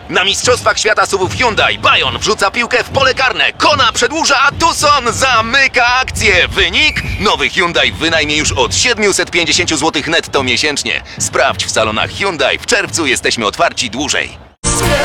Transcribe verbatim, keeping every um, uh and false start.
Na Mistrzostwach Świata Suwów Hyundai Bayon wrzuca piłkę w pole karne, Kona przedłuża, a Tucson zamyka akcję. Wynik? Nowy Hyundai w wynajmie już od siedemset pięćdziesiąt złotych netto miesięcznie. Sprawdź w salonach Hyundai, w czerwcu jesteśmy otwarci dłużej.